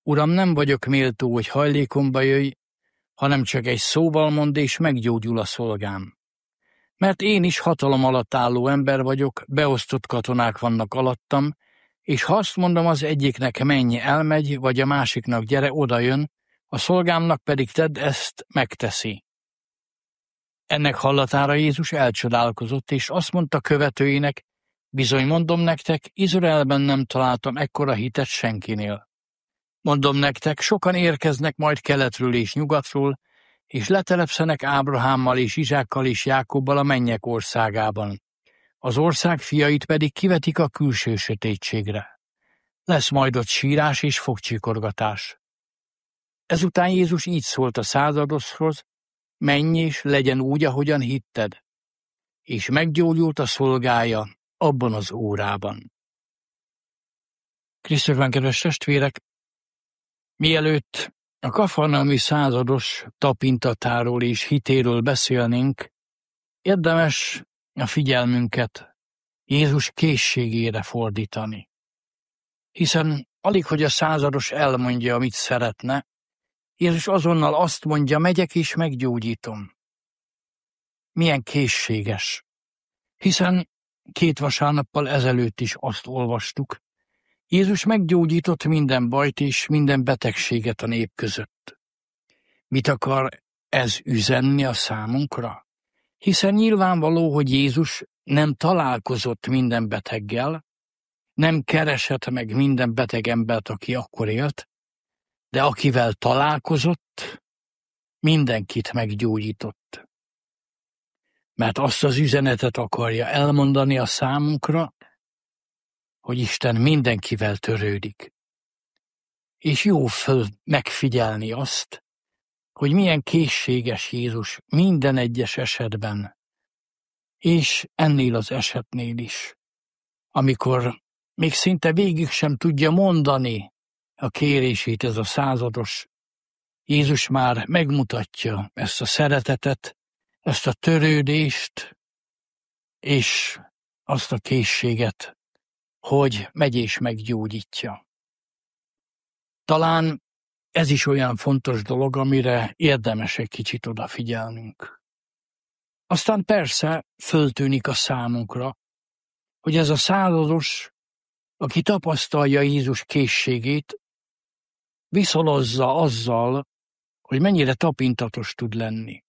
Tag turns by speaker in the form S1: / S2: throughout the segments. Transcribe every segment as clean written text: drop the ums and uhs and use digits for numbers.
S1: Uram, nem vagyok méltó, hogy hajlékomba jöjj, hanem csak egy szóval mondd, és meggyógyul a szolgám. Mert én is hatalom alatt álló ember vagyok, beosztott katonák vannak alattam, és ha azt mondom az egyiknek menj, elmegy, vagy a másiknak gyere, odajön, a szolgámnak pedig tedd ezt, megteszi. Ennek hallatára Jézus elcsodálkozott, és azt mondta követőinek, bizony mondom nektek, Izraelben nem találtam ekkora hitet senkinél. Mondom nektek, sokan érkeznek majd keletről és nyugatról, és letelepszenek Ábrahámmal és Izsákkal és Jákobbal a mennyek országában. Az ország fiait pedig kivetik a külső sötétségre. Lesz majd ott sírás és fogcsikorgatás. Ezután Jézus így szólt a századoshoz, menj és legyen úgy, ahogyan hitted. És meggyógyult a szolgája abban az órában. Krisztusban, kedves testvérek, mielőtt a kafarnaumi százados tapintatáról és hitéről beszélnénk, érdemes a figyelmünket Jézus készségére fordítani. Hiszen alig, hogy a százados elmondja, amit szeretne, Jézus azonnal azt mondja, megyek és meggyógyítom. Milyen készséges. Hiszen 2 vasárnappal ezelőtt is azt olvastuk, Jézus meggyógyított minden bajt és minden betegséget a nép között. Mit akar ez üzenni a számunkra? Hiszen nyilvánvaló, hogy Jézus nem találkozott minden beteggel, nem keresett meg minden beteg embert, aki akkor élt, de akivel találkozott, mindenkit meggyógyított. Mert azt az üzenetet akarja elmondani a számunkra, hogy Isten mindenkivel törődik. És jó föl megfigyelni azt, hogy milyen készséges Jézus minden egyes esetben, és ennél az esetnél is, amikor még szinte végig sem tudja mondani a kérését ez a százados, Jézus már megmutatja ezt a szeretetet, ezt a törődést, és azt a készséget, hogy megy és meggyógyítja. Talán ez is olyan fontos dolog, amire érdemes egy kicsit odafigyelnünk. Aztán persze föltűnik a számunkra, hogy ez a százados, aki tapasztalja Jézus készségét, viszonozza azzal, hogy mennyire tapintatos tud lenni.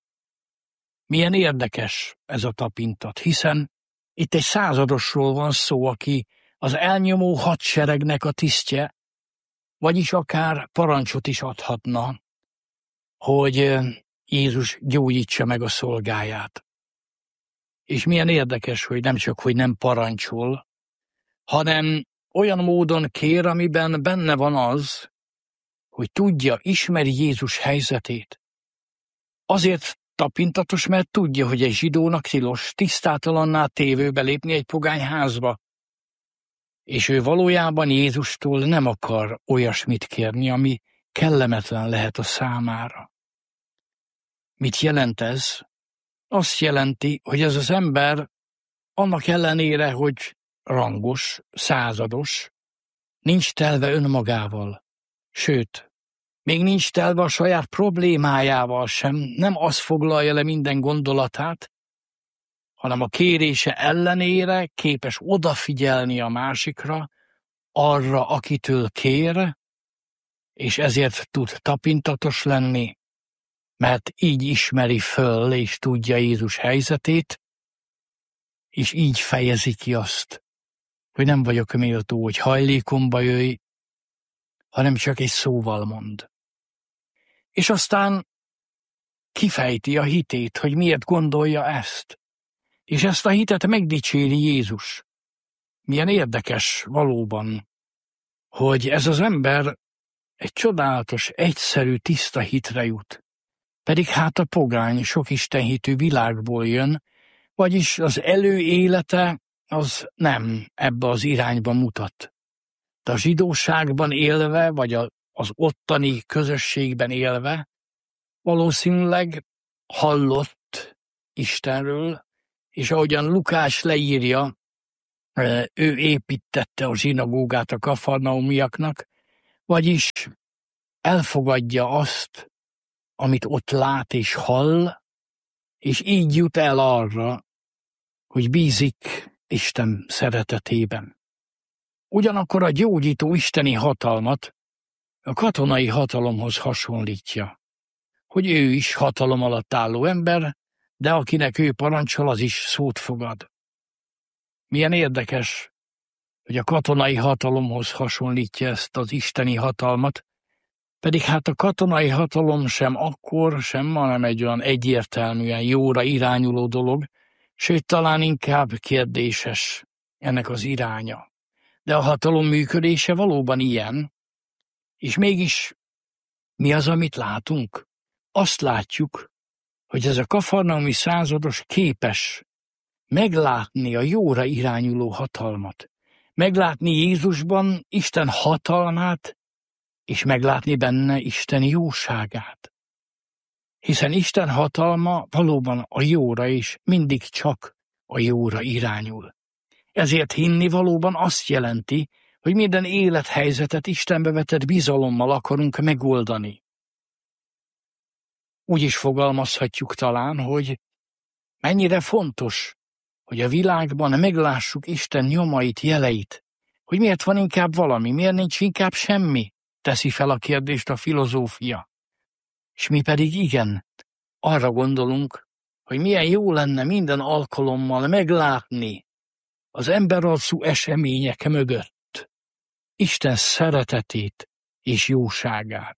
S1: Milyen érdekes ez a tapintat, hiszen itt egy századosról van szó, aki az elnyomó hadseregnek a tisztje, vagyis akár parancsot is adhatna, hogy Jézus gyógyítsa meg a szolgáját. És milyen érdekes, hogy nem csak, hogy nem parancsol, hanem olyan módon kér, amiben benne van az, hogy tudja, ismeri Jézus helyzetét. Azért tapintatos, mert tudja, hogy egy zsidónak tilos tisztátalanná tévőbe lépni egy pogány házba. És ő valójában Jézustól nem akar olyasmit kérni, ami kellemetlen lehet a számára. Mit jelent ez? Azt jelenti, hogy ez az ember annak ellenére, hogy rangos, százados, nincs telve önmagával. Sőt, még nincs telve a saját problémájával sem, nem az foglalja le minden gondolatát, hanem a kérése ellenére képes odafigyelni a másikra, arra, akitől kér, és ezért tud tapintatos lenni, mert így ismeri föl és tudja Jézus helyzetét, és így fejezi ki azt, hogy nem vagyok méltó, hogy hajlékomba jöjj, hanem csak egy szóval mond. És aztán kifejti a hitét, hogy miért gondolja ezt. És ezt a hitet megdicséri Jézus. Milyen érdekes valóban, hogy ez az ember egy csodálatos, egyszerű, tiszta hitre jut. Pedig hát a pogány, sok istenhitű világból jön, vagyis az előélete az nem ebbe az irányba mutat. De a zsidóságban élve, vagy az ottani közösségben élve, valószínűleg hallott Istenről, és ahogyan Lukás leírja, ő építette a zsinagógát a kafarnaumiaknak, Vagyis elfogadja azt, amit ott lát és hall, és így jut el arra, hogy bízik Isten szeretetében. Ugyanakkor a gyógyító isteni hatalmat a katonai hatalomhoz hasonlítja, hogy ő is hatalom alatt álló ember, de akinek ő parancsol, az is szót fogad. Milyen érdekes, hogy a katonai hatalomhoz hasonlítja ezt az isteni hatalmat, pedig hát a katonai hatalom sem akkor, sem ma nem egy olyan egyértelműen jóra irányuló dolog, sőt talán inkább kérdéses ennek az iránya. De a hatalom működése valóban ilyen, és mégis mi az, amit látunk? Azt látjuk, hogy ez a kafarnaumi százados képes meglátni a jóra irányuló hatalmat, meglátni Jézusban Isten hatalmát, és meglátni benne Isten jóságát. Hiszen Isten hatalma valóban a jóra és mindig csak a jóra irányul. Ezért hinni valóban azt jelenti, hogy minden élethelyzetet Istenbe vetett bizalommal akarunk megoldani. Úgy is fogalmazhatjuk talán, hogy mennyire fontos, hogy a világban meglássuk Isten nyomait, jeleit, hogy miért van inkább valami, miért nincs inkább semmi, teszi fel a kérdést a filozófia. És mi pedig igen, arra gondolunk, hogy milyen jó lenne minden alkalommal meglátni az emberarcú események mögött Isten szeretetét és jóságát.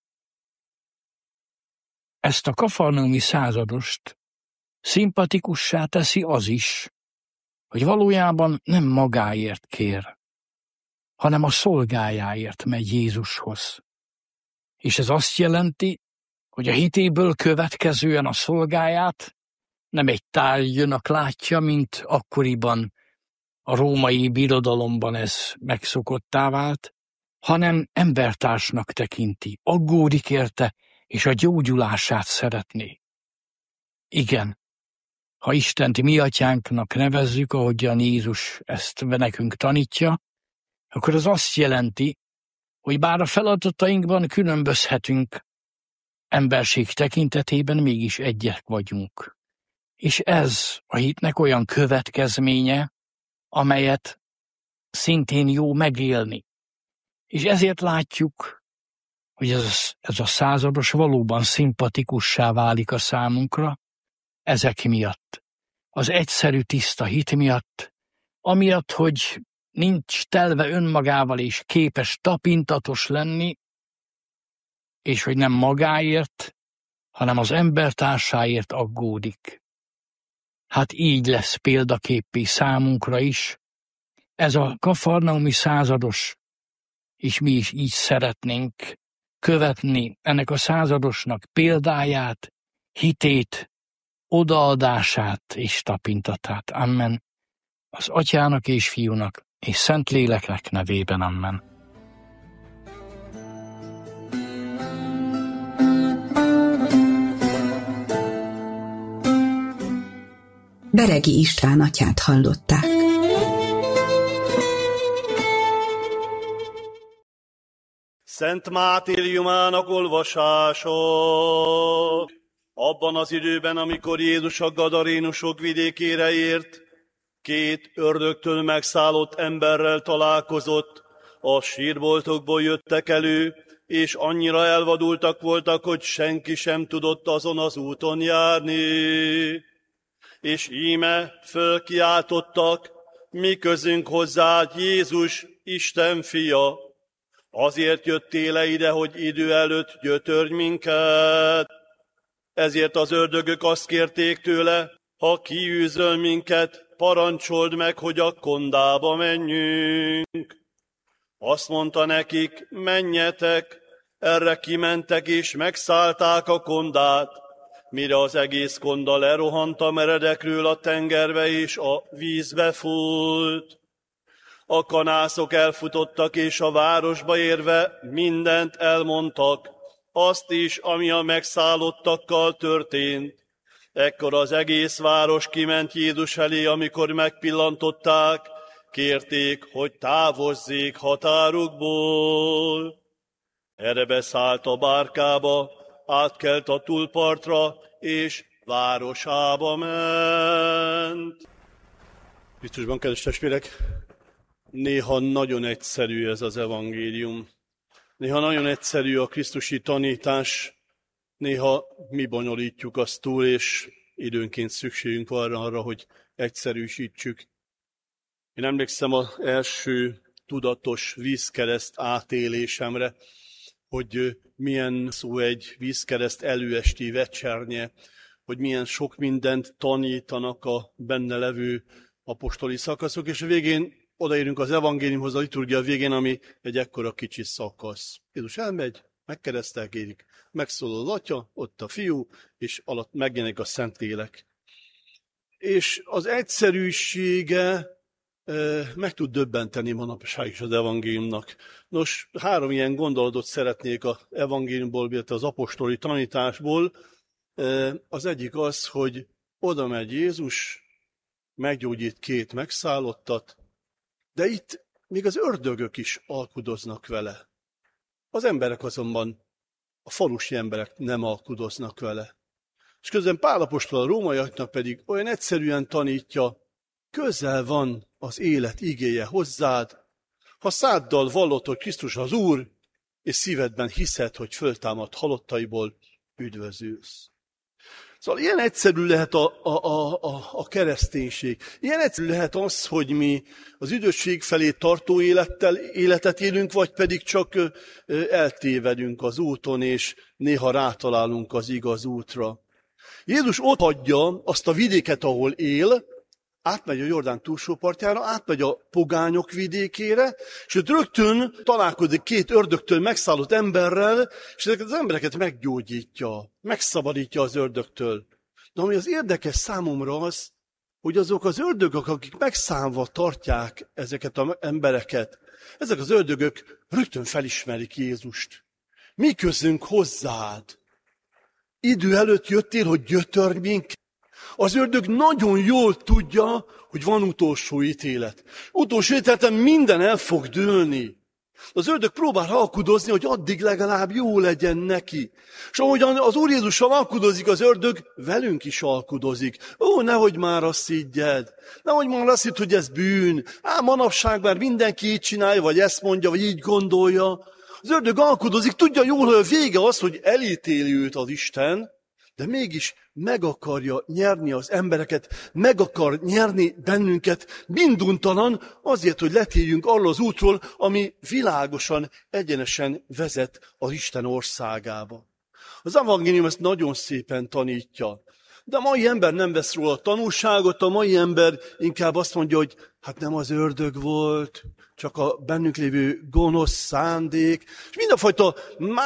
S1: Ezt a kafarnaumi századost szimpatikussá teszi az is, hogy valójában nem magáért kér, hanem a szolgájáért megy Jézushoz. És ez azt jelenti, hogy a hitéből következően a szolgáját nem egy tárgynak látja, mint akkoriban a római birodalomban ez megszokottá vált, hanem embertársnak tekinti, aggódik érte, és a gyógyulását szeretné. Igen, ha Istent mi atyánknak nevezzük, ahogyan Jézus ezt nekünk tanítja, akkor az azt jelenti, hogy bár a feladatainkban különbözhetünk, emberség tekintetében mégis egyek vagyunk. És ez a hitnek olyan következménye, amelyet szintén jó megélni. És ezért látjuk, hogy ez a százados valóban szimpatikussá válik a számunkra, ezek miatt. Az egyszerű, tiszta hit miatt, amiatt, hogy nincs telve önmagával és képes tapintatos lenni, és hogy nem magáért, hanem az embertársáért aggódik. Hát így lesz példaképpé számunkra is. Ez a kafarnaumi százados, és mi is így szeretnénk követni ennek a századosnak példáját, hitét, odaadását és tapintatát. Amen. Az Atyának és Fiúnak és Szentléleknek nevében. Amen.
S2: Beregi István atyát hallották.
S3: Szent Mátériumának olvasása. Abban az időben, amikor Jézus a gadarénusok vidékére ért, két ördögtől megszállott emberrel találkozott, a sírboltokból jöttek elő, és annyira elvadultak voltak, hogy senki sem tudott azon az úton járni. És íme fölkiáltottak, mi közünk hozzád, Jézus, Isten fia. Azért jöttél le ide, hogy idő előtt gyötörj minket. Ezért az ördögök azt kérték tőle, ha kiűzöl minket, parancsold meg, hogy a kondába menjünk. Azt mondta nekik, menjetek, erre kimentek és megszállták a kondát, mire az egész konda lerohant a meredekről a tengerbe és a vízbe fúlt. A kanászok elfutottak, és a városba érve mindent elmondtak, azt is, ami a megszállottakkal történt. Ekkor az egész város kiment Jézus elé, amikor megpillantották, kérték, hogy távozzék határukból. Erre beszállt a bárkába, átkelt a túlpartra, és városába ment. Krisztusban, kedves testvérek, néha nagyon egyszerű ez az evangélium. Néha nagyon egyszerű a krisztusi tanítás, néha mi bonyolítjuk azt túl, és időnként szükségünk van arra, hogy egyszerűsítsük. Én emlékszem az első tudatos vízkereszt átélésemre, hogy milyen szó egy vízkereszt előesti vecsernye, hogy milyen sok mindent tanítanak a benne levő apostoli szakaszok, és a végén odaérünk az evangéliumhoz, a liturgia végén, ami egy ekkora kicsi szakasz. Jézus elmegy, megkeresztelkedik, megszólal az Atya, ott a Fiú, és alatt megjelenik a Szentlélek. És az egyszerűsége meg tud döbbenteni manapság is az evangéliumnak. Nos, 3 ilyen gondolatot szeretnék az evangéliumból, illetve az apostoli tanításból. Az egyik az, hogy oda megy Jézus, meggyógyít 2 megszállottat, de itt még az ördögök is alkudoznak vele. Az emberek azonban, a falusi emberek nem alkudoznak vele. És közben Pál apostol a rómaiaknak pedig olyan egyszerűen tanítja, közel van az élet igéje hozzád, ha száddal vallod, hogy Krisztus az Úr, és szívedben hiszed, hogy föltámadt halottaiból, üdvözülsz. Szóval ilyen egyszerű lehet a kereszténység. Ilyen egyszerű lehet az, hogy mi az üdvösség felé tartó életet élünk, vagy pedig csak eltévedünk az úton, és néha rátalálunk az igaz útra. Jézus ott hagyja azt a vidéket, ahol él, átmegy a Jordán túlsó partjára, átmegy a pogányok vidékére, és ott rögtön találkozik 2 ördögtől megszállott emberrel, és ezeket az embereket meggyógyítja, megszabadítja az ördögtől. De ami az érdekes számomra az, hogy azok az ördögök, akik megszállva tartják ezeket az embereket, ezek az ördögök rögtön felismerik Jézust. Mi közünk hozzád? Idő előtt jöttél, hogy gyötörj minket? Az ördög nagyon jól tudja, hogy van utolsó ítélet. Utolsó ítéleten minden el fog dőlni. Az ördög próbál alkudozni, hogy addig legalább jó legyen neki. És ahogyan az Úr Jézussal alkudozik az ördög, velünk is alkudozik. Nehogy már azt higgyed. Nehogy már azt hidd, hogy ez bűn. Manapság már mindenki így csinálja, vagy ezt mondja, vagy így gondolja. Az ördög alkudozik, tudja jól, hogy a vége az, hogy elítéli őt az Isten, de mégis meg akarja nyerni az embereket, meg akar nyerni bennünket minduntalan azért, hogy letérjünk arról az útról, ami világosan, egyenesen vezet az Isten országába. Az evangélium ezt nagyon szépen tanítja. De a mai ember nem vesz róla tanulságot, a mai ember inkább azt mondja, hogy hát nem az ördög volt, csak a bennünk lévő gonosz szándék. És mindenfajta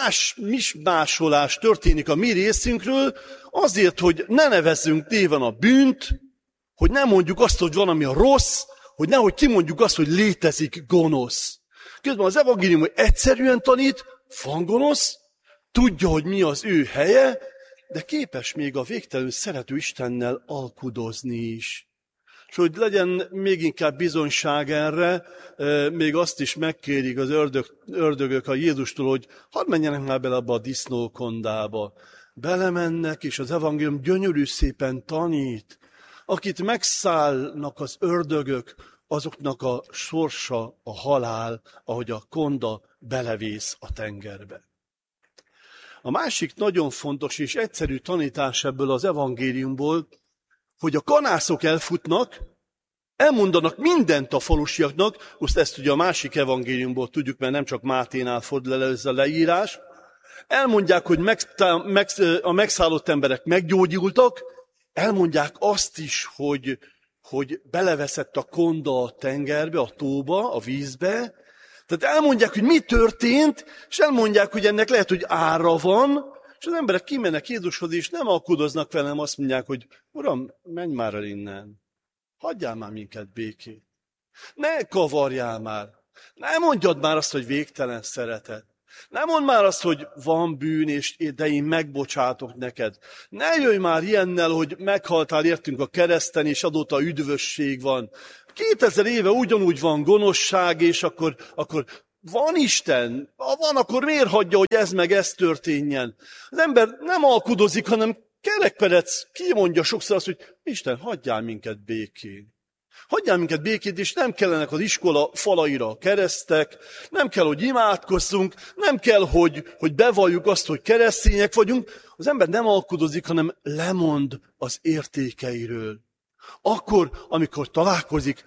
S3: mismásolás történik a mi részünkről, azért, hogy ne nevezzünk néven a bűnt, hogy ne mondjuk azt, hogy van, ami a rossz, hogy nehogy kimondjuk azt, hogy létezik gonosz. Közben az evangélium egyszerűen tanít, van gonosz, tudja, hogy mi az ő helye, de képes még a végtelenül szerető Istennel alkudozni is. És hogy legyen még inkább bizonyság erre, még azt is megkérik az ördögök a Jézustól, hogy hadd menjenek már bele abba a disznókondába. Belemennek, és az evangélium gyönyörű szépen tanít. Akit megszállnak az ördögök, azoknak a sorsa a halál, ahogy a konda belevész a tengerbe. A másik nagyon fontos és egyszerű tanítás ebből az evangéliumból, hogy a kanászok elfutnak, elmondanak mindent a falusiaknak, most ezt ugye a másik evangéliumból tudjuk, mert nem csak Máténál fordul elő ez a leírás, elmondják, hogy a megszállott emberek meggyógyultak, elmondják azt is, hogy beleveszett a konda a tengerbe, a tóba, a vízbe, tehát elmondják, hogy mi történt, és elmondják, hogy ennek lehet, hogy ára van, és az emberek kimennek Jézushoz, és nem alkudoznak velem, azt mondják, hogy Uram, menj már el innen. Hagyjál már minket békét. Ne kavarjál már. Ne mondjad már azt, hogy végtelen szeretet. Ne mondd már azt, hogy van bűn, de én megbocsátok neked. Ne jöjj már ilyennel, hogy meghaltál értünk a kereszten, és azóta üdvösség van. 2000 éve ugyanúgy van gonoszság, és akkor van Isten, ha van, akkor miért hagyja, hogy ez meg ez történjen? Az ember nem alkudozik, hanem kerekperec kimondja sokszor azt, hogy Isten, hagyjál minket békén. Hagyjál minket békét, és nem kellenek az iskola falaira a keresztek, nem kell, hogy imádkozzunk, nem kell, hogy bevalljuk azt, hogy keresztények vagyunk. Az ember nem alkudozik, hanem lemond az értékeiről. Akkor, amikor találkozik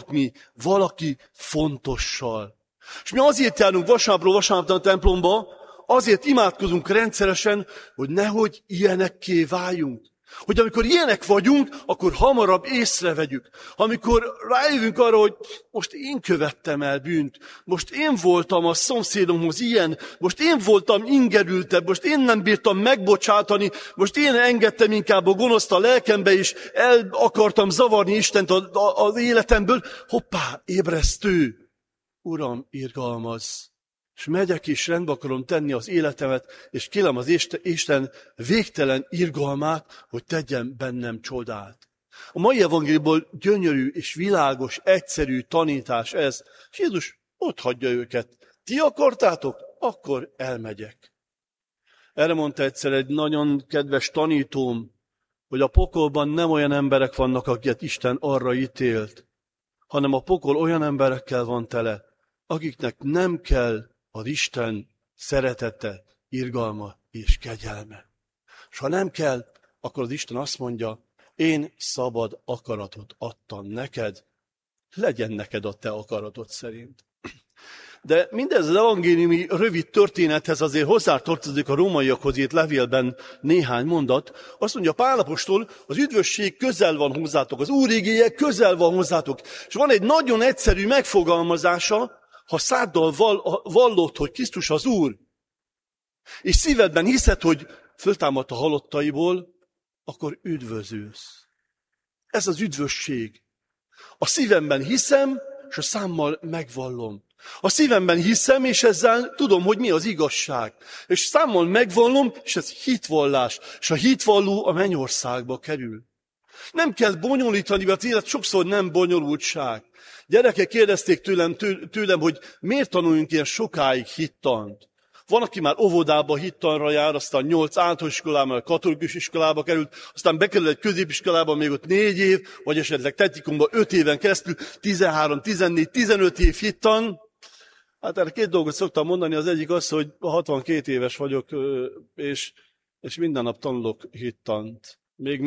S3: valaki fontossal. És mi azért járunk vasárnapról vasárnapra a templomba, azért imádkozunk rendszeresen, hogy nehogy ilyenekké váljunk. Hogy amikor ilyenek vagyunk, akkor hamarabb észrevegyük. Amikor rájövünk arra, hogy most én követtem el bűnt, most én voltam a szomszédomhoz ilyen, most én voltam ingerültebb, most én nem bírtam megbocsátani, most én engedtem inkább a gonoszt a lelkembe, és el akartam zavarni Istent az életemből. Hoppá, ébresztő! Uram, irgalmazz! És megyek és rendbe akarom tenni az életemet, és kérem az Isten végtelen irgalmát, hogy tegyen bennem csodát. A mai evangéliumból gyönyörű és világos, egyszerű tanítás ez, és Jézus ott hagyja őket. Ti akartátok? Akkor elmegyek. Erre mondta egyszer egy nagyon kedves tanítóm, hogy a pokolban nem olyan emberek vannak, akiket Isten arra ítélt, hanem a pokol olyan emberekkel van tele, akiknek nem kell az Isten szeretete, irgalma és kegyelme. És ha nem kell, akkor az Isten azt mondja, én szabad akaratot adtam neked, legyen neked a te akaratod szerint. De mindez az evangéliumi rövid történethez azért hozzátartozik a rómaiakhoz írt levélben néhány mondat. Azt mondja Pál apostol, az üdvösség közel van hozzátok, az Úr igéje közel van hozzátok. És van egy nagyon egyszerű megfogalmazása, ha száddal vallod, hogy Krisztus az Úr, és szívedben hiszed, hogy föltámadt a halottaiból, akkor üdvözülsz. Ez az üdvösség. A szívemben hiszem, és a számmal megvallom. A szívemben hiszem, és ezzel tudom, hogy mi az igazság. És számmal megvallom, és ez hitvallás. És a hitvalló a mennyországba kerül. Nem kell bonyolítani, mert az élet sokszor nem bonyolultság. Gyerekek kérdezték tőlem, hogy miért tanuljunk ilyen sokáig hittant. Van, aki már óvodába hittanra jár, aztán 8 általános iskolában, katolikus iskolába került, aztán bekerül egy középiskolába, még ott 4 év, vagy esetleg technikumban 5 éven keresztül, 13, 14, 15 év hittan. Hát erre 2 dolgot szoktam mondani, az egyik az, hogy 62 éves vagyok, és minden nap tanulok hittant. Még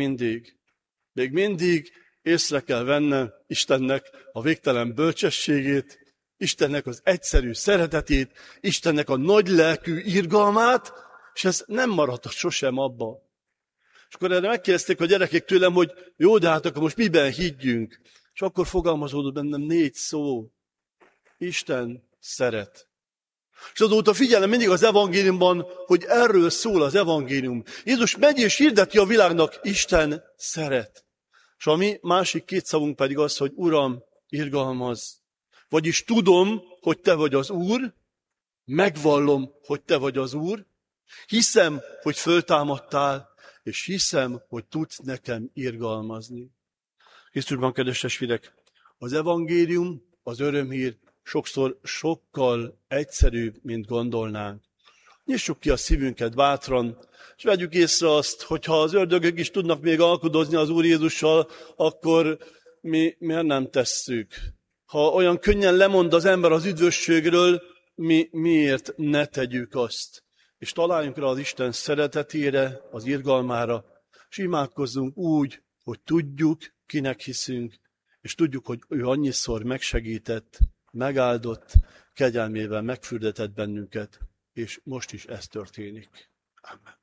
S3: mindig észre kell vennem Istennek a végtelen bölcsességét, Istennek az egyszerű szeretetét, Istennek a nagy lelkű irgalmát, és ez nem maradhat sosem abba. És akkor erre megkérdezték a gyerekek tőlem, hogy jó, de hát akkor most miben higgyünk? És akkor fogalmazódott bennem 4 szó. Isten szeret. És azóta figyelem mindig az evangéliumban, hogy erről szól az evangélium. Jézus megy és hirdeti a világnak, Isten szeret. És a mi másik 2 szavunk pedig az, hogy Uram, irgalmazz. Vagyis tudom, hogy te vagy az Úr, megvallom, hogy te vagy az Úr, hiszem, hogy föltámadtál, és hiszem, hogy tudsz nekem irgalmazni. Krisztusban, kedves testvérek, az evangélium, az örömhír sokszor sokkal egyszerűbb, mint gondolnánk. Nyissuk ki a szívünket bátran, és vegyük észre azt, hogyha az ördögök is tudnak még alkudozni az Úr Jézussal, akkor mi miért nem tesszük? Ha olyan könnyen lemond az ember az üdvösségről, mi miért ne tegyük azt? És találjunk rá az Isten szeretetére, az irgalmára, és imádkozzunk úgy, hogy tudjuk, kinek hiszünk, és tudjuk, hogy ő annyiszor megsegített, megáldott, kegyelmével megfürdetett bennünket, és most is ez történik. Amen.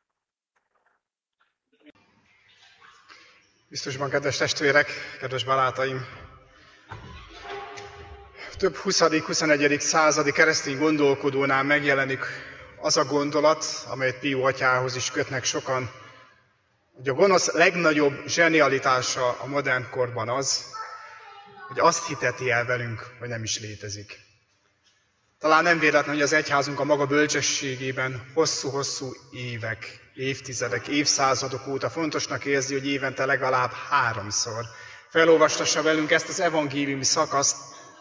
S4: Biztosban, kedves testvérek, kedves barátaim! Több 20.-21. századi keresztény gondolkodónál megjelenik az a gondolat, amelyet Pió atyához is kötnek sokan, hogy a gonosz legnagyobb zsenialitása a modern korban az, hogy azt hiteti el velünk, hogy nem is létezik. Talán nem véletlen, hogy az egyházunk a maga bölcsességében hosszú-hosszú évek, évtizedek, évszázadok óta fontosnak érzi, hogy évente legalább 3-szor felolvastassa velünk ezt az evangéliumi szakaszt,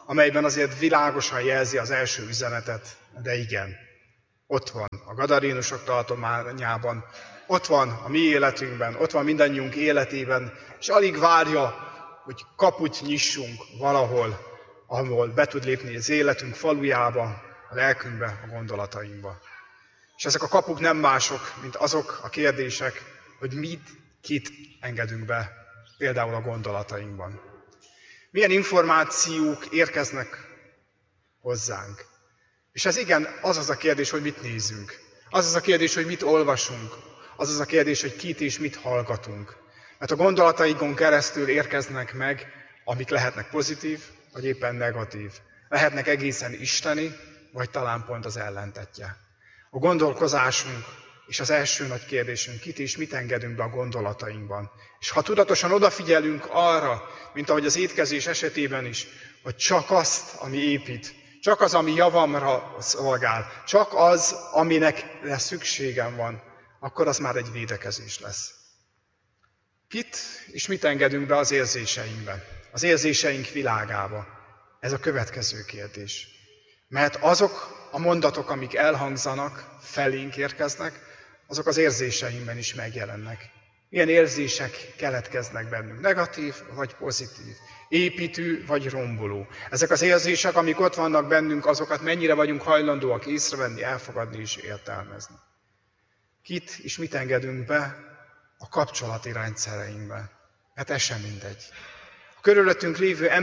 S4: amelyben azért világosan jelzi az első üzenetet, de igen, ott van a gadarínusok tartományában, ott van a mi életünkben, ott van mindannyiunk életében, és alig várja, hogy kaput nyissunk valahol, ahol be tud lépni az életünk falujába, a lelkünkbe, a gondolatainkba. És ezek a kapuk nem mások, mint azok a kérdések, hogy kit engedünk be, például a gondolatainkban. Milyen információk érkeznek hozzánk. És ez igen, az a kérdés, hogy mit nézünk. Az a kérdés, hogy mit olvasunk. Az a kérdés, hogy kit és mit hallgatunk. Mert a gondolatainkon keresztül érkeznek meg, amik lehetnek pozitív, vagy éppen negatív. Lehetnek egészen isteni, vagy talán pont az ellentetje. A gondolkozásunk és az első nagy kérdésünk, kit és mit engedünk be a gondolatainkban. És ha tudatosan odafigyelünk arra, mint ahogy az étkezés esetében is, hogy csak azt, ami épít, csak az, ami javamra szolgál, csak az, aminek szükségem van, akkor az már egy védekezés lesz. Kit és mit engedünk be az érzéseinkbe, az érzéseink világába? Ez a következő kérdés. Mert azok a mondatok, amik elhangzanak, felénk érkeznek, azok az érzéseinkben is megjelennek. Milyen érzések keletkeznek bennünk? Negatív vagy pozitív? Építő vagy romboló? Ezek az érzések, amik ott vannak bennünk, azokat mennyire vagyunk hajlandóak észrevenni, elfogadni és értelmezni? Kit és mit engedünk be a kapcsolati rendszereinkbe? Hát ez sem mindegy. A körülöttünk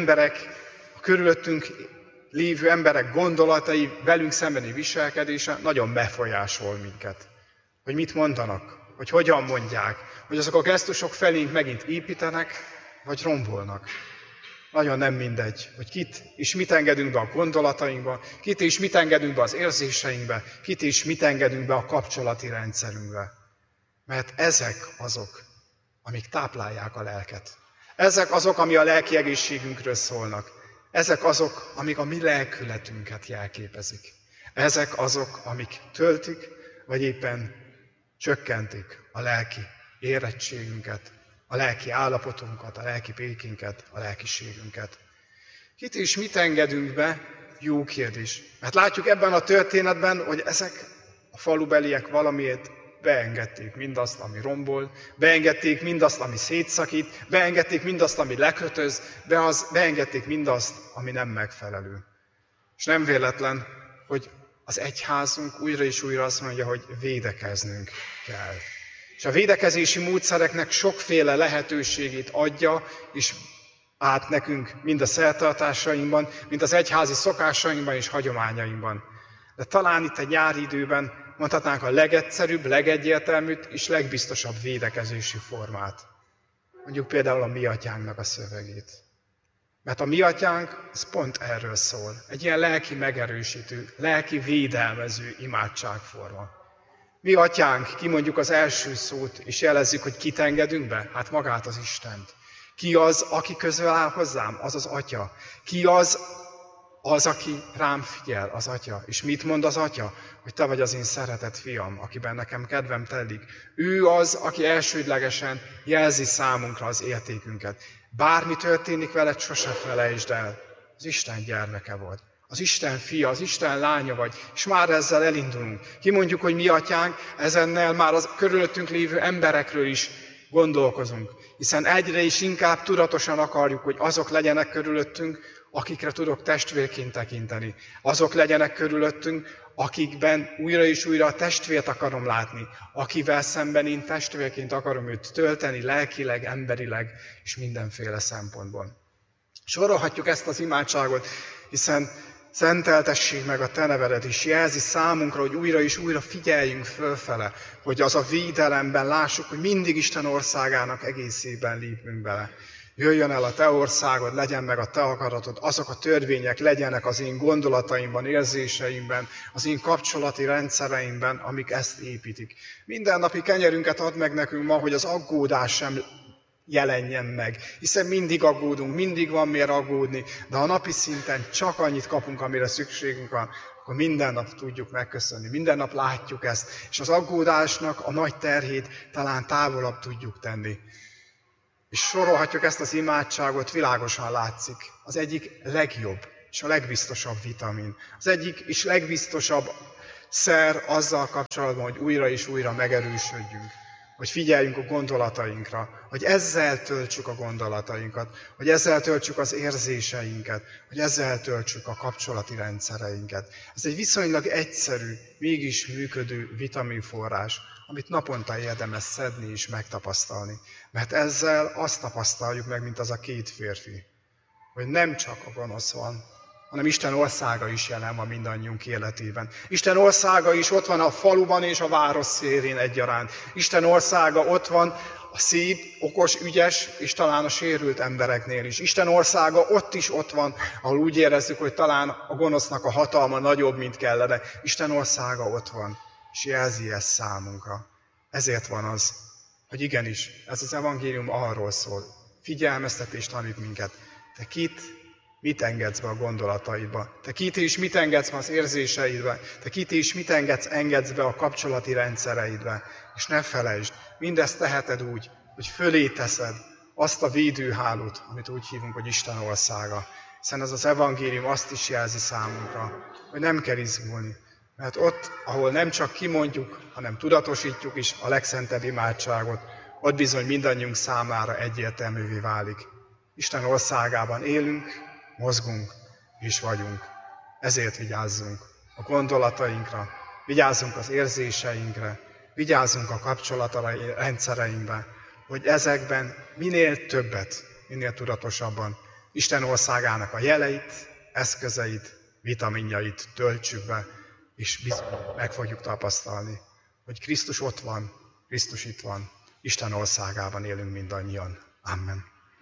S4: lévő emberek gondolatai, velünk szembeni viselkedése nagyon befolyásol minket. Hogy mit mondanak, hogy hogyan mondják, hogy azok a gesztusok felénk megint építenek, vagy rombolnak. Nagyon nem mindegy, hogy kit és mit engedünk be a gondolatainkba, kit és mit engedünk be az érzéseinkbe, kit és mit engedünk be a kapcsolati rendszerünkbe. Mert ezek azok, amik táplálják a lelket. Ezek azok, ami a lelki egészségünkről szólnak. Ezek azok, amik a mi lelkületünket jelképezik. Ezek azok, amik töltik, vagy éppen csökkentik a lelki érettségünket, a lelki állapotunkat, a lelki békénket, a lelkiségünket. Kit és mit engedünk be? Jó kérdés. Mert látjuk ebben a történetben, hogy ezek a falubeliek valamiért beengedték mindazt, ami rombol, beengedték mindazt, ami szétszakít, beengedték mindazt, ami lekötöz, beengedték mindazt, ami nem megfelelő. És nem véletlen, hogy az egyházunk újra és újra azt mondja, hogy védekeznünk kell. És a védekezési módszereknek sokféle lehetőségét adja, és át nekünk mind a szertartásainkban, mind az egyházi szokásainkban és hagyományainkban. De talán itt egy nyári időben mondhatnánk a legegyszerűbb, legegyértelműbb és legbiztosabb védekezési formát. Mondjuk például a Mi Atyánknak a szövegét. Mert a Mi Atyánk, ez pont erről szól. Egy ilyen lelki megerősítő, lelki védelmező imádságforma. Mi Atyánk, kimondjuk az első szót, és jelezzük, hogy kit engedünk be? Hát magát az Istent. Ki az, aki közel áll hozzám? Az az Atya. Ki az, aki rám figyel? Az Atya. És mit mond az Atya? Hogy te vagy az én szeretett fiam, akiben nekem kedvem telik. Ő az, aki elsődlegesen jelzi számunkra az értékünket. Bármi történik veled, sose felejtsd el. Az Isten gyermeke volt. Az Isten fia, az Isten lánya vagy, és már ezzel elindulunk. Kimondjuk, hogy Mi Atyánk, ezennel már az körülöttünk lévő emberekről is gondolkozunk. Hiszen egyre is inkább tudatosan akarjuk, hogy azok legyenek körülöttünk, akikre tudok testvérként tekinteni. Azok legyenek körülöttünk, akikben újra és újra a testvért akarom látni, akivel szemben én testvérként akarom őt tölteni, lelkileg, emberileg és mindenféle szempontból. Sorolhatjuk ezt az imádságot, hiszen szenteltessék meg a te nevedet, és jelzi számunkra, hogy újra és újra figyeljünk fölfele, hogy az a védelemben lássuk, hogy mindig Isten országának egészében lépünk bele. Jöjjön el a te országod, legyen meg a te akaratod, azok a törvények legyenek az én gondolataimban, érzéseimben, az én kapcsolati rendszereimben, amik ezt építik. Mindennapi kenyerünket add meg nekünk ma, hogy az aggódás sem jelenjen meg, hiszen mindig aggódunk, mindig van miért aggódni, de ha napi szinten csak annyit kapunk, amire szükségünk van, akkor minden nap tudjuk megköszönni, minden nap látjuk ezt, és az aggódásnak a nagy terhét talán távolabb tudjuk tenni. És sorolhatjuk ezt az imádságot, világosan látszik. Az egyik legjobb és a legbiztosabb vitamin. Az egyik és legbiztosabb szer azzal kapcsolatban, hogy újra és újra megerősödjünk, hogy figyeljünk a gondolatainkra, hogy ezzel töltsük a gondolatainkat, hogy ezzel töltsük az érzéseinket, hogy ezzel töltsük a kapcsolati rendszereinket. Ez egy viszonylag egyszerű, mégis működő vitaminforrás, amit naponta érdemes szedni és megtapasztalni. Mert ezzel azt tapasztaljuk meg, mint az a két férfi, hogy nem csak a gonosz van, hanem Isten országa is jelen van mindannyiunk életében. Isten országa is ott van a faluban és a város szélén egyaránt. Isten országa ott van a szép, okos, ügyes és talán a sérült embereknél is. Isten országa ott van, ahol úgy érezzük, hogy talán a gonosznak a hatalma nagyobb, mint kellene. Isten országa ott van, és jelzi ezt számunkra. Ezért van az, hogy igenis, ez az evangélium arról szól. Figyelmeztetést tanít minket. Te mit engedsz be a gondolataidba? Te kit és mit engedsz be az érzéseidbe? Te kit és mit engedsz be a kapcsolati rendszereidbe? És ne felejtsd, mindezt teheted úgy, hogy fölé teszed azt a védőhálót, amit úgy hívunk, hogy Isten országa. Hiszen ez az evangélium azt is jelzi számunkra, hogy nem kell izgulni. Mert ott, ahol nem csak kimondjuk, hanem tudatosítjuk is a legszentebb imádságot, ott bizony mindannyiunk számára egyértelművé válik. Isten országában élünk, mozgunk és vagyunk. Ezért vigyázzunk a gondolatainkra, vigyázzunk az érzéseinkre, vigyázzunk a kapcsolati rendszereinkbe, hogy ezekben minél többet, minél tudatosabban Isten országának a jeleit, eszközeit, vitaminjait töltsük be, és bizony meg fogjuk tapasztalni, hogy Krisztus ott van, Krisztus itt van, Isten országában élünk mindannyian. Amen.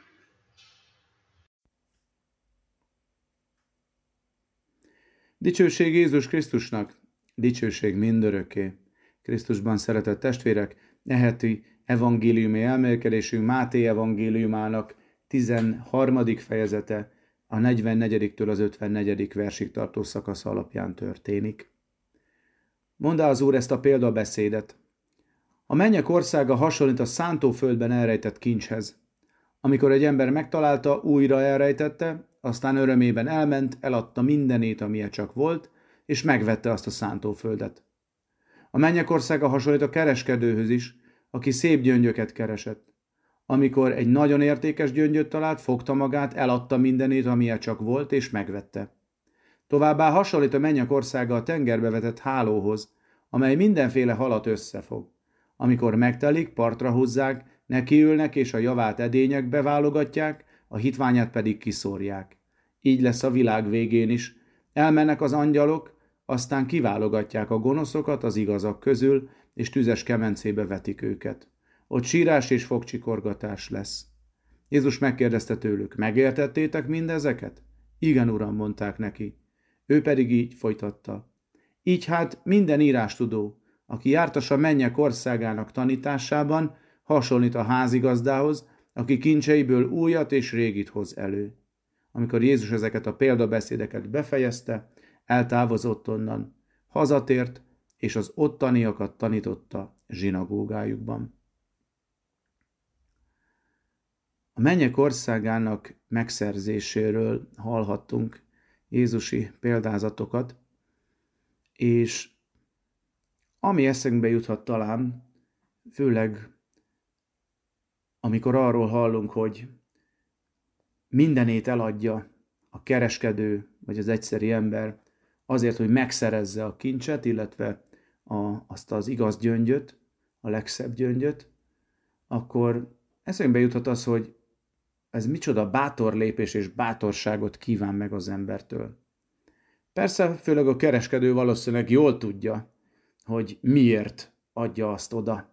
S5: Dicsőség Jézus Krisztusnak, dicsőség mindörökké. Krisztusban szeretett testvérek, heti evangéliumi elmélkedésünk Máté evangéliumának 13. fejezete a 44-től az 54. versig tartó szakasz alapján történik. Mondd az Úr ezt a példabeszédet. A mennyek országa hasonlít a szántóföldben elrejtett kincshez. Amikor egy ember megtalálta, újra elrejtette, aztán örömében elment, eladta mindenét, amilyen csak volt, és megvette azt a szántóföldet. A mennyek országa hasonlít a kereskedőhöz is, aki szép gyöngyöket keresett. Amikor egy nagyon értékes gyöngyöt talált, fogta magát, eladta mindenét, amilyen csak volt, és megvette. Továbbá hasonlít a mennyek országa a tengerbe vetett hálóhoz, amely mindenféle halat összefog. Amikor megtelik, partra hozzák, nekiülnek, és a javát edényekbe válogatják, a hitványát pedig kiszórják. Így lesz a világ végén is. Elmennek az angyalok, aztán kiválogatják a gonoszokat az igazak közül, és tüzes kemencébe vetik őket. Ott sírás és fogcsikorgatás lesz. Jézus megkérdezte tőlük, megértettétek mindezeket? Igen, Uram, mondták neki. Ő pedig így folytatta. Így hát minden írástudó, aki jártas a mennyek országának tanításában, hasonlít a házigazdához, aki kincseiből újat és régit hoz elő. Amikor Jézus ezeket a példabeszédeket befejezte, eltávozott onnan, hazatért, és az ottaniakat tanította zsinagógájukban. A mennyek országának megszerzéséről hallhattunk jézusi példázatokat, és ami eszünkbe juthat talán, főleg amikor arról hallunk, hogy mindenét eladja a kereskedő vagy az egyszeri ember azért, hogy megszerezze a kincset, illetve azt az igaz gyöngyöt, a legszebb gyöngyöt, akkor eszünkbe juthat az, hogy ez micsoda bátor lépés és bátorságot kíván meg az embertől. Persze, főleg a kereskedő valószínűleg jól tudja, hogy miért adja azt oda,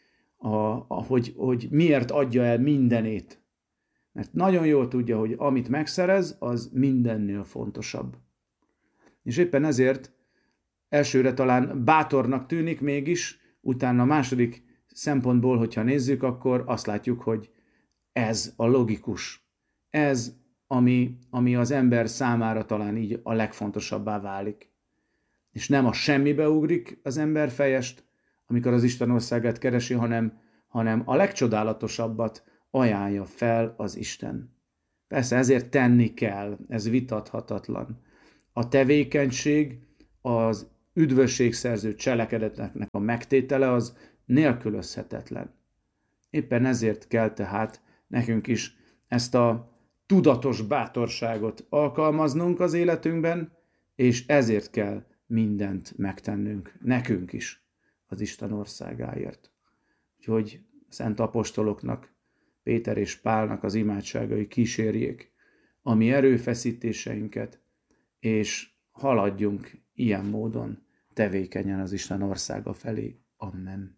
S5: hogy miért adja el mindenét. Mert nagyon jól tudja, hogy amit megszerez, az mindennél fontosabb. És éppen ezért elsőre talán bátornak tűnik mégis, utána a második szempontból, hogyha nézzük, akkor azt látjuk, hogy ez a logikus. Ez, ami az ember számára talán így a legfontosabbá válik. És nem a semmibe ugrik az ember fejest, amikor az Isten országát keresi, hanem a legcsodálatosabbat ajánlja fel az Isten. Persze ezért tenni kell, ez vitathatatlan. A tevékenység, az üdvösségszerző cselekedetnek a megtétele az nélkülözhetetlen. Éppen ezért kell tehát nekünk is ezt a tudatos bátorságot alkalmaznunk az életünkben, és ezért kell mindent megtennünk, nekünk is, az Isten országáért. Úgyhogy szent apostoloknak, Péter és Pálnak az imádságai kísérjék a mi erőfeszítéseinket, és haladjunk ilyen módon tevékenyen az Isten országa felé. Amen.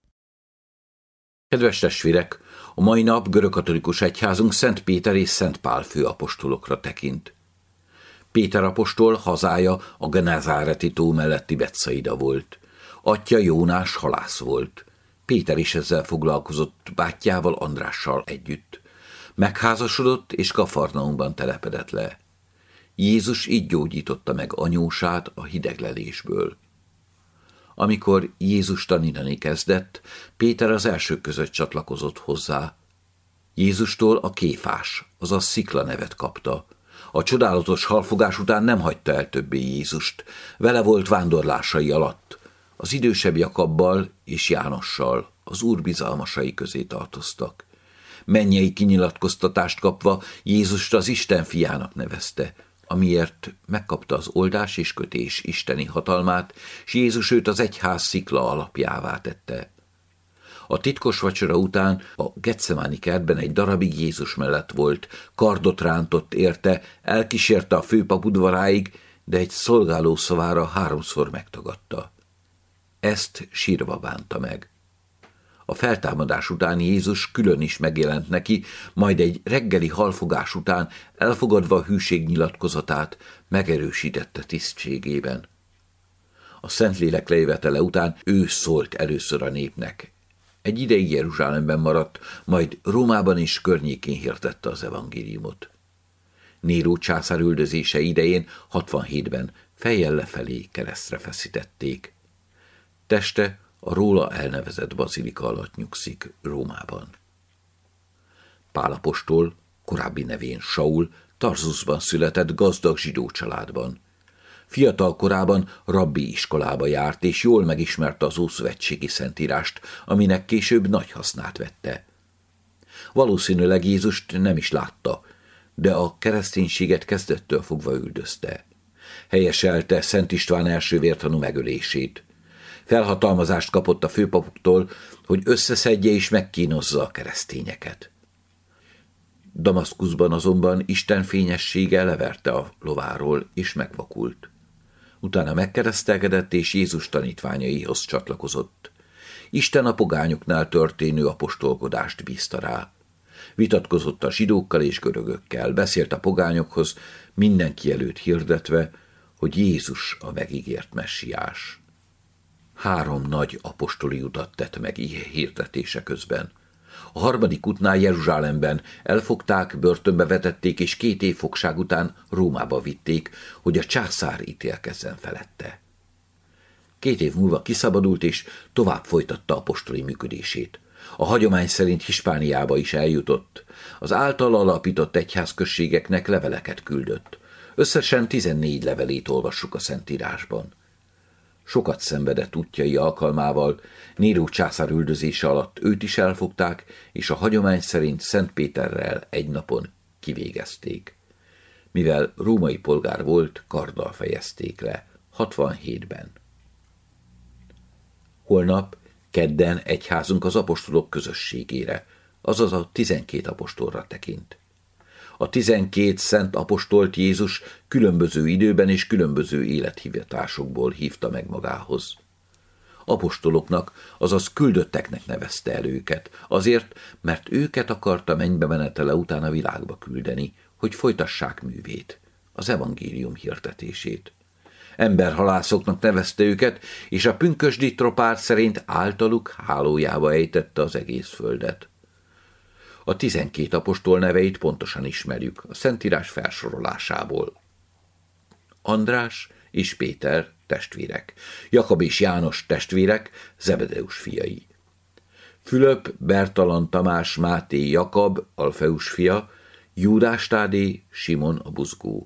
S6: Kedves testvérek, a mai nap görögkatolikus egyházunk Szent Péter és Szent Pál főapostolokra tekint. Péter apostol hazája a Genezáreti tó melletti Betsaida volt. Atyja Jónás halász volt. Péter is ezzel foglalkozott bátyjával, Andrással együtt. Megházasodott és Kafarnaumban telepedett le. Jézus így gyógyította meg anyósát a hideglelésből. Amikor Jézus tanítani kezdett, Péter az elsők között csatlakozott hozzá. Jézustól a Kéfás, azaz Szikla nevet kapta. A csodálatos halfogás után nem hagyta el többé Jézust, vele volt vándorlásai alatt. Az idősebb Jakabbal és Jánossal az Úr bizalmasai közé tartoztak. Mennyei kinyilatkoztatást kapva Jézust az Isten fiának nevezte, amiért megkapta az oldás és kötés isteni hatalmát, s Jézus őt az egyház szikla alapjává tette. A titkos vacsora után a Getsemáni kertben egy darabig Jézus mellett volt, kardot rántott érte, elkísérte a főpap udvaráig, de egy szolgáló szavára 3-szor megtagadta. Ezt sírva bánta meg. A feltámadás után Jézus külön is megjelent neki, majd egy reggeli halfogás után elfogadva a hűség nyilatkozatát megerősítette tisztségében. A Szentlélek lejövetele után ő szólt először a népnek. Egy ideig Jeruzsálemben maradt, majd Rómában is környékén hirdette az evangéliumot. Néró császár üldözése idején 67-ben fejjel lefelé keresztre feszítették. Teste a róla elnevezett bazilika alatt nyugszik Rómában. Pál apostol, korábbi nevén Saul, Tarzusban született gazdag zsidó családban. Fiatal korában rabbi iskolába járt, és jól megismerte az ószövetségi szentírást, aminek később nagy hasznát vette. Valószínűleg Jézust nem is látta, de a kereszténységet kezdettől fogva üldözte. Helyeselte Szent István első vértanú megölését. Felhatalmazást kapott a főpapoktól, hogy összeszedje és megkínozza a keresztényeket. Damaszkuszban azonban Isten fényessége leverte a lováról, és megvakult. Utána megkeresztelkedett, és Jézus tanítványaihoz csatlakozott. Isten a pogányoknál történő apostolkodást bízta rá. Vitatkozott a zsidókkal és görögökkel, beszélt a pogányokhoz, mindenki előtt hirdetve, hogy Jézus a megígért messiás. 3 nagy apostoli utat tett meg hirdetése közben. A 3. útnál Jeruzsálemben elfogták, börtönbe vetették, és 2 év fogság után Rómába vitték, hogy a császár ítélkezzen felette. 2 év múlva kiszabadult, és tovább folytatta apostoli működését. A hagyomány szerint Hispániába is eljutott. Az által alapított egyházközségeknek leveleket küldött. Összesen 14 levelét olvassuk a Szentírásban. Sokat szenvedett útjai alkalmával, Néró császár üldözése alatt őt is elfogták, és a hagyomány szerint Szent Péterrel egy napon kivégezték. Mivel római polgár volt, karddal fejezték le, 67-ben. Holnap, kedden egyházunk az apostolok közösségére, azaz a 12 apostolra tekint. A 12 szent apostolt Jézus különböző időben és különböző élethivatásokból hívta meg magához. Apostoloknak, azaz küldötteknek nevezte el őket, azért, mert őket akarta mennybe menetele után a világba küldeni, hogy folytassák művét, az evangélium hirdetését. Emberhalászoknak nevezte őket, és a pünkösdi tropár szerint általuk hálójába ejtette az egész földet. A 12 apostol neveit pontosan ismerjük a Szentírás felsorolásából. András és Péter testvérek, Jakab és János testvérek, Zebedeus fiai. Fülöp, Bertalan, Tamás, Máté, Jakab, Alfeus fia, Júdás Tádé, Simon a buzgó.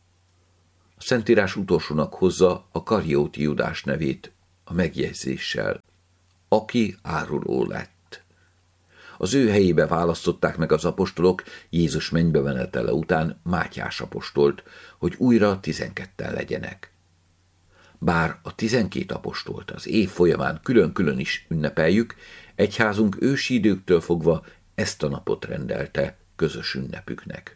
S6: A Szentírás utolsónak hozza a Karióti Júdás nevét a megjegyzéssel, aki áruló lett. Az ő helyébe választották meg az apostolok Jézus mennybe menetele után Mátyás apostolt, hogy újra 12-en legyenek. Bár a 12 apostolt az év folyamán külön-külön is ünnepeljük, egyházunk ősi időktől fogva ezt a napot rendelte közös ünnepüknek.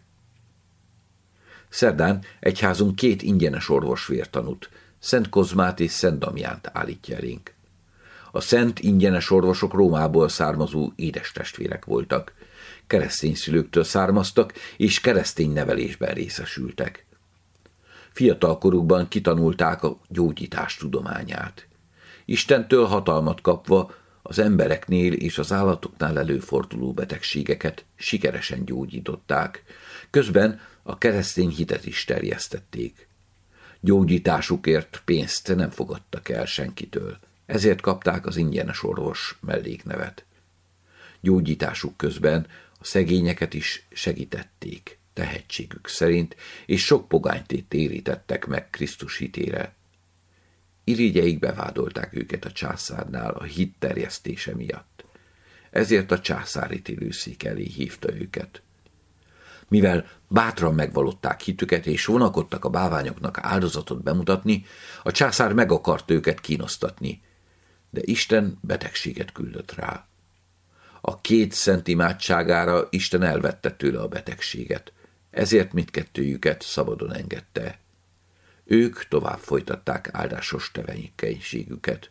S6: Szerdán egyházunk 2 ingyenes orvosvértanút, Szent Kozmát és Szent Damjánt állítja elénk. A szent ingyenes orvosok Rómából származó édestestvérek voltak, keresztény szülőktől származtak és keresztény nevelésben részesültek. Fiatal korukban kitanulták a gyógyítás tudományát. Istentől hatalmat kapva az embereknél és az állatoknál előforduló betegségeket sikeresen gyógyították, közben a keresztény hitet is terjesztették. Gyógyításukért pénzt nem fogadtak el senkitől, ezért kapták az ingyenes orvos melléknevet. Gyógyításuk közben a szegényeket is segítették, tehetségük szerint, és sok pogányt térítettek meg Krisztus hitére. Irigyeik bevádolták őket a császárnál a hit terjesztése miatt. Ezért a császárítélőszék elé hívta őket. Mivel bátran megvallották hitüket és vonakodtak a bálványoknak áldozatot bemutatni, a császár meg akart őket kínosztatni, de Isten betegséget küldött rá. A 2 szent imádságára Isten elvette tőle a betegséget, ezért mindkettőjüket szabadon engedte. Ők tovább folytatták áldásos tevékenységüket.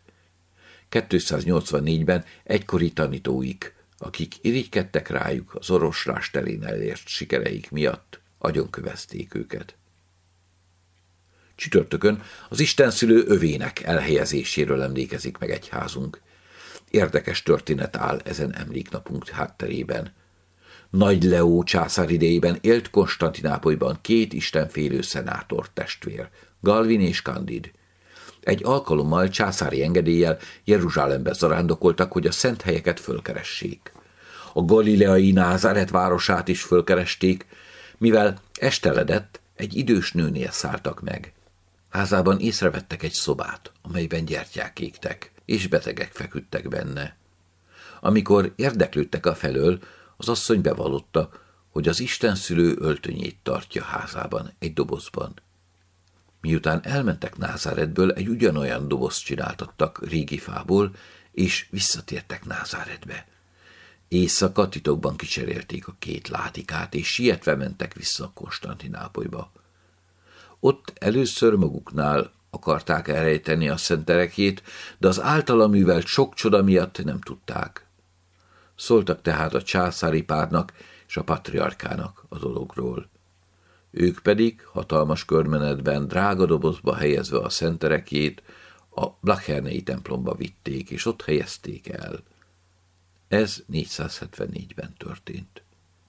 S6: 284-ben egykori tanítóik, akik irigykedtek rájuk az oroslás terén elért sikereik miatt, agyonkövezték őket. Csütörtökön az istenszülő övének elhelyezéséről emlékezik meg egyházunk. Érdekes történet áll ezen emléknapunk hátterében. Nagy Leó császár idejében élt Konstantinápolyban 2 istenfélő szenátor testvér, Galvin és Candid. Egy alkalommal császári engedéllyel Jeruzsálembe zarándokoltak, hogy a szent helyeket fölkeressék. A galileai Názáret városát is fölkeresték, mivel esteledett, egy idős nőnél szálltak meg. Házában észrevettek egy szobát, amelyben gyertyák égtek, és betegek feküdtek benne. Amikor érdeklődtek afelől, az asszony bevallotta, hogy az istenszülő öltönyét tartja házában, egy dobozban. Miután elmentek Názáretből, egy ugyanolyan dobozt csináltattak régi fából, és visszatértek Názáretbe. Éjszaka titokban kicserélték a 2 ládikát, és sietve mentek vissza Konstantinápolyba. Ott először maguknál akarták elrejteni a szenterekét, de az általa művelt sok csoda miatt nem tudták. Szóltak tehát a császári párnak és a patriarkának a dologról. Ők pedig hatalmas körmenetben drága dobozba helyezve a szenterekét a Blachernei templomba vitték, és ott helyezték el. Ez 474-ben történt.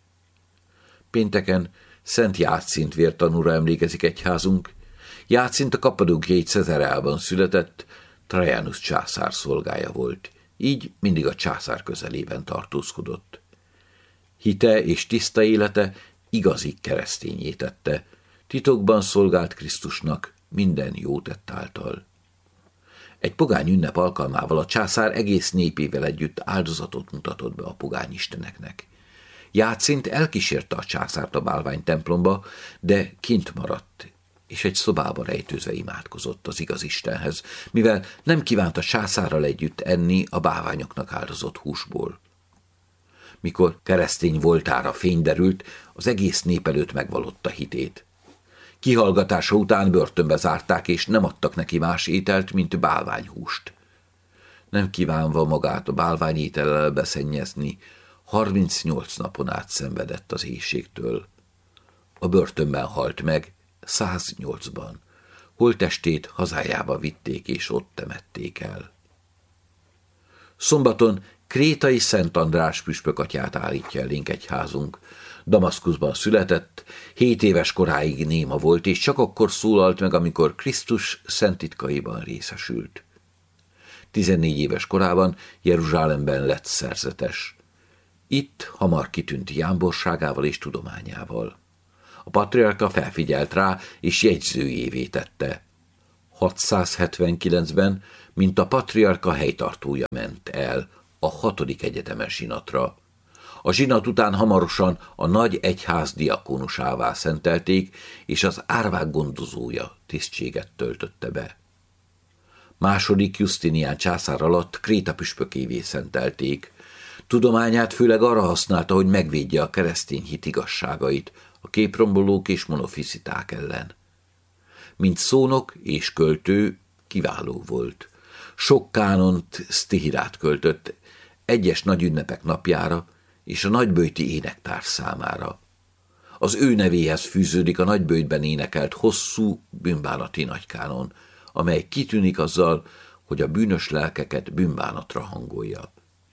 S6: Pénteken Szent Játszint vértanúra emlékezik egyházunk. Játszint a kappadókiai Cezareában született, Trajanus császár szolgája volt, így mindig a császár közelében tartózkodott. Hite és tiszta élete igazi keresztényé tette, titokban szolgált Krisztusnak minden jó tett által. Egy pogány ünnep alkalmával a császár egész népével együtt áldozatot mutatott be a pogány isteneknek. Játszint elkísérte a császárt a bálvány templomba, de kint maradt, és egy szobába rejtőzve imádkozott az igaz Istenhez, mivel nem kívánt a császárral együtt enni a bálványoknak áldozott húsból. Mikor keresztény voltára fény derült, az egész nép előtt megvallotta hitét. Kihallgatása után börtönbe zárták, és nem adtak neki más ételt, mint bálványhúst. Nem kívánva magát a bálványétellel beszennyezni, 38 napon át szenvedett az éhségtől. A börtönben halt meg, 108-ban. Holttestét hazájába vitték, és ott temették el. Szombaton krétai Szent András püspökatyát állítja elénk egyházunk. Damaszkuszban született, 7 éves koráig néma volt, és csak akkor szólalt meg, amikor Krisztus szent titkaiban részesült. 14 éves korában Jeruzsálemben lett szerzetes. Itt hamar kitűnt jámborságával és tudományával. A patriarka felfigyelt rá, és jegyzőjévé tette. 679-ben, mint a patriarka helytartója ment el a 6. egyetemes zsinatra. A zsinat után hamarosan a nagy egyház diakónusává szentelték, és az árvák gondozója tisztséget töltötte be. Második Justinián császár alatt Kréta püspökévé szentelték. Tudományát főleg arra használta, hogy megvédje a keresztény hit igazságait a képrombolók és monofiziták ellen. Mint szónok és költő kiváló volt. Sok kánont, sztihirát költött egyes nagy ünnepek napjára és a nagyböjti énektár számára. Az ő nevéhez fűződik a nagyböjtben énekelt hosszú bűnbánati nagykánon, amely kitűnik azzal, hogy a bűnös lelkeket bűnbánatra hangolja.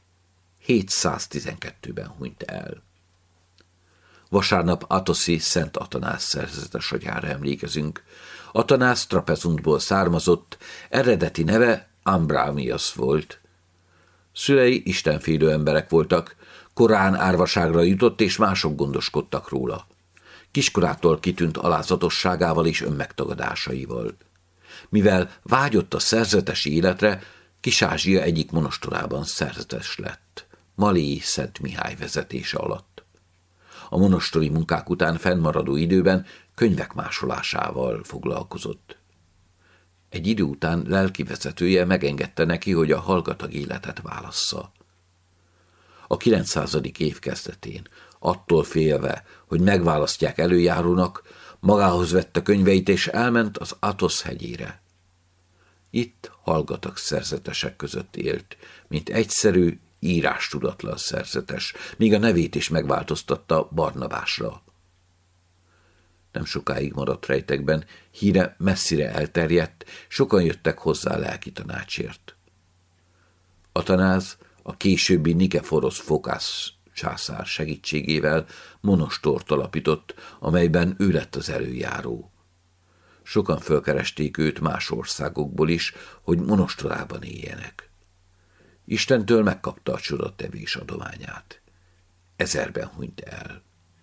S6: 712-ben hunyt el. Vasárnap Atoszi Szent Atanász szerzetes atyára emlékezünk. Atanász Trapezuntból származott, eredeti neve Ambramius volt. Szülei istenfélő emberek voltak, korán árvaságra jutott, és mások gondoskodtak róla. Kiskorától kitűnt alázatosságával és önmegtagadásaival. Mivel vágyott a szerzetesi életre, Kis-Ázsia egyik monostorában szerzetes lett, Malii Szent Mihály vezetése alatt. A monostori munkák után fennmaradó időben könyvek másolásával foglalkozott. Egy idő után lelkivezetője megengedte neki, hogy a hallgatag életet válassza. A 900. év kezdetén, attól félve, hogy megválasztják előjárónak, magához vette könyveit és elment az Atosz hegyére. Itt hallgatag szerzetesek között élt, mint egyszerű, írástudatlan szerzetes, míg a nevét is megváltoztatta Barnabásra. Nem sokáig maradt rejtekben, híre messzire elterjedt, sokan jöttek hozzá lelki tanácsért. Atanáz a későbbi Nikephoros Phokász császár segítségével monostort alapított, amelyben ő lett az előjáró. Sokan fölkeresték őt más országokból is, hogy monostorában éljenek. Istentől megkapta a csodatevés adományát. 1000-ben hunyt el.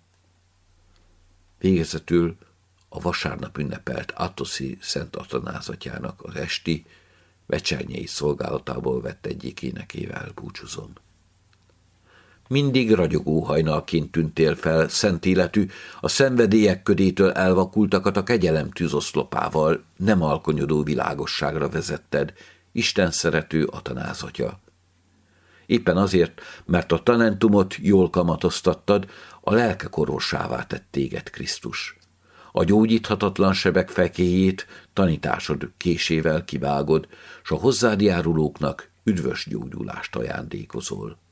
S6: Végezetül a vasárnap ünnepelt Atoszi Szent Atanáz atyának az esti vecsernyei szolgálatából vett egyik énekével búcsúzom. Mindig ragyogó hajnalként tűntél fel, szent életű, a szenvedélyek ködétől elvakultakat a kegyelem tűzoszlopával nem alkonyodó világosságra vezetted, Isten szerető Atanáz atya. Éppen azért, mert a talentumot jól kamatoztattad, a lelke kororsává tett téged Krisztus. A gyógyíthatatlan sebek fekéjét tanításod késével kivágod, s a hozzád járulóknak üdvös gyógyulást ajándékozol.